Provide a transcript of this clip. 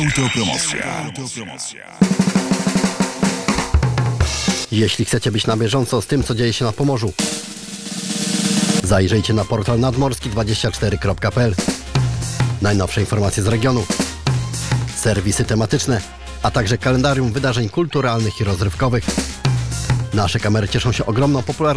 Autopromocja. Jeśli chcecie być na bieżąco z tym, co dzieje się na Pomorzu, zajrzyjcie na portal nadmorski24.pl. Najnowsze informacje z regionu, serwisy tematyczne, a także kalendarium wydarzeń kulturalnych i rozrywkowych. Nasze kamery cieszą się ogromną popularnością